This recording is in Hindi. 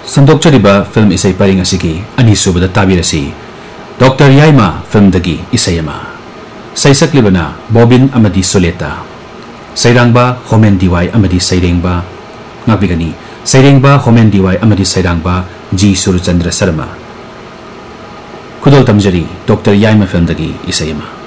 संदोक्चरिबा फिल्म इसै purring असिगी अनिसुबदा ताबिरसी doctor Yaima film दगी इसैमा सैसक्लिबना bobbin अमदी सोलेता सैरांगबा Homen दिवाई अमदी सैरेंगबा नाबिगनी सैरेंगबा होमेन दिवाई अमदी सैरांगबा जी सुरचंद्र शर्मा खुदल तमजरी डॉक्टर याइमा फिल्म दगी इसैमा।